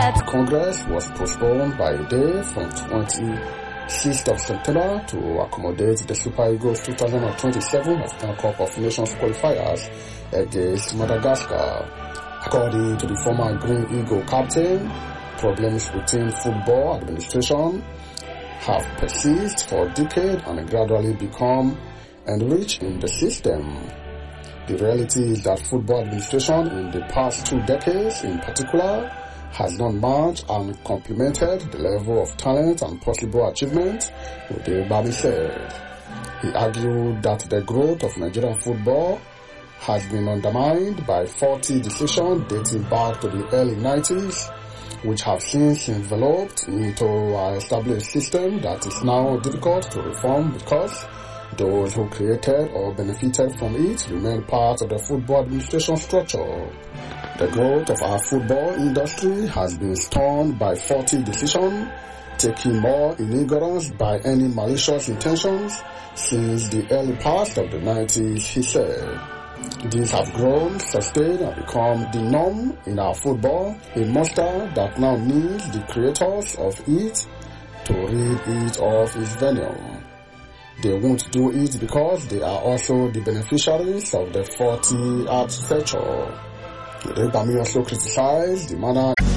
that Congress was postponed by a day from 26th of September to accommodate the Super Eagles 2027 African Cup of Nations qualifiers against Madagascar. According to the former Green Eagle captain, problems within football administration have persisted for decades and gradually become enriched in the system. The reality is that football administration in the past 2 decades in particular has not matched and complemented the level of talent and possible achievement, Udebami said. He argued that the growth of Nigerian football has been undermined by faulty decisions dating back to the early 90s, which have since enveloped into an established system that is now difficult to reform because those who created or benefited from it remain part of the football administration structure. The growth of our football industry has been stunted by faulty decisions, taking more in ignorance by any malicious intentions since the early part of the 90s, he said. These have grown, sustained, and become the norm in our football, a monster that now needs the creators of it to rid it of its venom. They won't do it because they are also the beneficiaries of the faulty architecture. Udebami also criticized the manner